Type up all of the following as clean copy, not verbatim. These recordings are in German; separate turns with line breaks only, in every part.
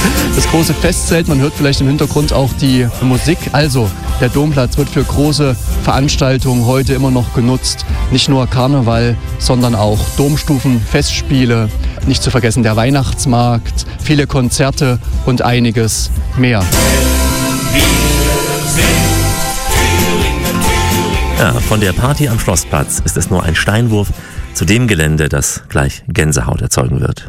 Das große Festzelt, man hört vielleicht im Hintergrund auch die Musik. Also, der Domplatz wird für große Veranstaltungen heute immer noch genutzt. Nicht nur Karneval, sondern auch Domstufen, Festspiele. Nicht zu vergessen der Weihnachtsmarkt, viele Konzerte und einiges mehr.
Ja, von der Party am Schlossplatz ist es nur ein Steinwurf zu dem Gelände, das gleich Gänsehaut erzeugen wird.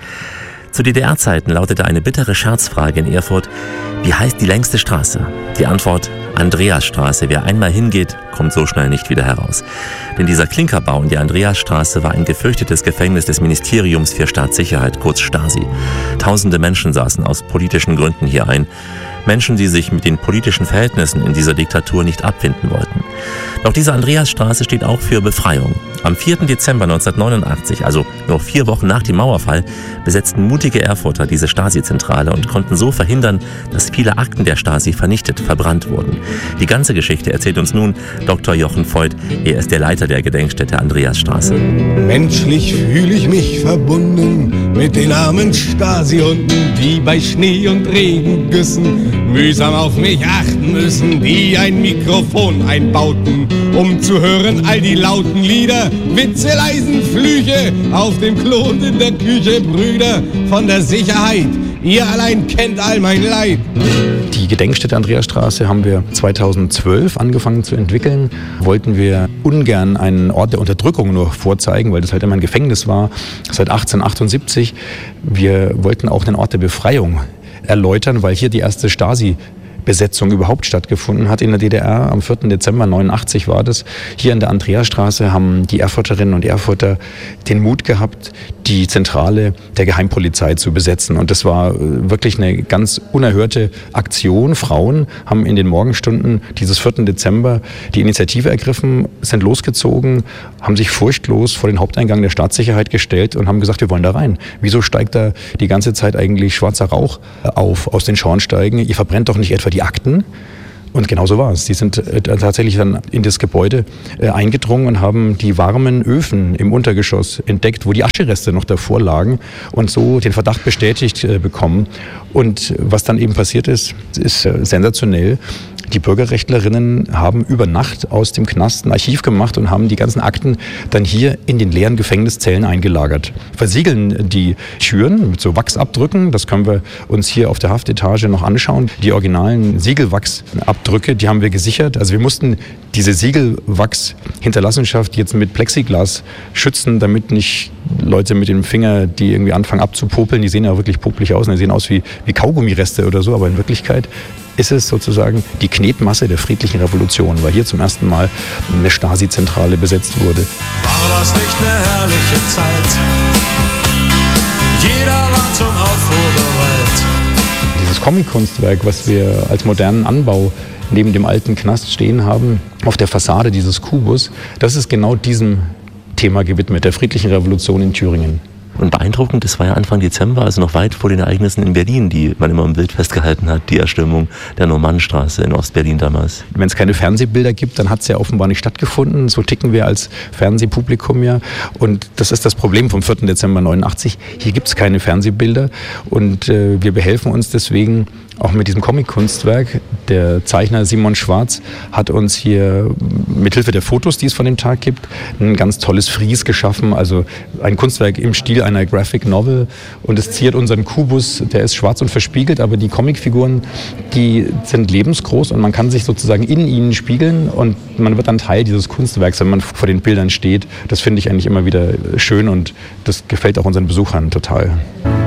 Zu DDR-Zeiten lautete eine bittere Scherzfrage in Erfurt: Wie heißt die längste Straße? Die Antwort: Andreasstraße. Wer einmal hingeht, kommt so schnell nicht wieder heraus. Denn dieser Klinkerbau in der Andreasstraße war ein gefürchtetes Gefängnis des Ministeriums für Staatssicherheit, kurz Stasi. Tausende Menschen saßen aus politischen Gründen hier ein. Menschen, die sich mit den politischen Verhältnissen in dieser Diktatur nicht abfinden wollten. Doch diese Andreasstraße steht auch für Befreiung. Am 4. Dezember 1989, also nur 4 Wochen nach dem Mauerfall, besetzten mutige Erfurter diese Stasi-Zentrale und konnten so verhindern, dass viele Akten der Stasi vernichtet, verbrannt wurden. Die ganze Geschichte erzählt uns nun Dr. Jochen Voigt. Er ist der Leiter der Gedenkstätte Andreasstraße.
Menschlich fühle ich mich verbunden mit den armen Stasi-Hunden, die bei Schnee und Regengüssen mühsam auf mich achten müssen, die ein Mikrofon einbauten, um zu hören all die lauten Lieder, Witze, leisen Flüche auf dem Klo und in der Küche. Brüder von der Sicherheit, ihr allein kennt all mein Leid.
Die Gedenkstätte Andreasstraße haben wir 2012 angefangen zu entwickeln. Wollten wir ungern einen Ort der Unterdrückung nur vorzeigen, weil das halt immer ein Gefängnis war, seit 1878. Wir wollten auch einen Ort der Befreiung erläutern, weil hier die erste Stasi-Besetzung überhaupt stattgefunden hat in der DDR. Am 4. Dezember 1989 war das. Hier in der Andreasstraße haben die Erfurterinnen und Erfurter den Mut gehabt, die Zentrale der Geheimpolizei zu besetzen. Und das war wirklich eine ganz unerhörte Aktion. Frauen haben in den Morgenstunden dieses 4. Dezember die Initiative ergriffen, sind losgezogen, haben sich furchtlos vor den Haupteingang der Staatssicherheit gestellt und haben gesagt, wir wollen da rein. Wieso steigt da die ganze Zeit eigentlich schwarzer Rauch auf aus den Schornsteigen? Ihr verbrennt doch nicht etwa die Akten? Und genau so war es. Die sind tatsächlich dann in das Gebäude eingedrungen und haben die warmen Öfen im Untergeschoss entdeckt, wo die Aschereste noch davor lagen und so den Verdacht bestätigt bekommen. Und was dann eben passiert ist sensationell. Die Bürgerrechtlerinnen haben über Nacht aus dem Knast ein Archiv gemacht und haben die ganzen Akten dann hier in den leeren Gefängniszellen eingelagert. Versiegeln die Türen mit so Wachsabdrücken, das können wir uns hier auf der Haftetage noch anschauen. Die originalen Siegelwachsabdrücke, die haben wir gesichert. Also wir mussten diese Siegelwachshinterlassenschaft jetzt mit Plexiglas schützen, damit nicht Leute mit dem Finger, die irgendwie anfangen abzupopeln, die sehen ja wirklich popelig aus, die sehen aus wie Kaugummireste oder so, aber in Wirklichkeit ist es sozusagen die Knetmasse der friedlichen Revolution, weil hier zum ersten Mal eine Stasi-Zentrale besetzt wurde.
War das nicht eine herrliche Zeit? Jeder war zum Aufruhr bereit.
Dieses Comic-Kunstwerk, was wir als modernen Anbau neben dem alten Knast stehen haben, auf der Fassade dieses Kubus, das ist genau diesem Thema gewidmet, der friedlichen Revolution in Thüringen.
Und beeindruckend, das war ja Anfang Dezember, also noch weit vor den Ereignissen in Berlin, die man immer im Bild festgehalten hat, die Erstürmung der Normannenstraße in Ostberlin damals.
Wenn es keine Fernsehbilder gibt, dann hat es ja offenbar nicht stattgefunden. So ticken wir als Fernsehpublikum ja. Und das ist das Problem vom 4. Dezember 89. Hier gibt es keine Fernsehbilder und wir behelfen uns deswegen auch mit diesem Comic-Kunstwerk. Der Zeichner Simon Schwarz hat uns hier mithilfe der Fotos, die es von dem Tag gibt, ein ganz tolles Fries geschaffen, also ein Kunstwerk im Stil einer Graphic Novel, und es ziert unseren Kubus, der ist schwarz und verspiegelt, aber die Comicfiguren, die sind lebensgroß und man kann sich sozusagen in ihnen spiegeln und man wird dann Teil dieses Kunstwerks, wenn man vor den Bildern steht. Das finde ich eigentlich immer wieder schön und das gefällt auch unseren Besuchern total.